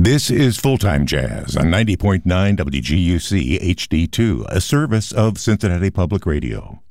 This is Full-Time Jazz on 90.9 WGUC HD2, a service of Cincinnati Public Radio.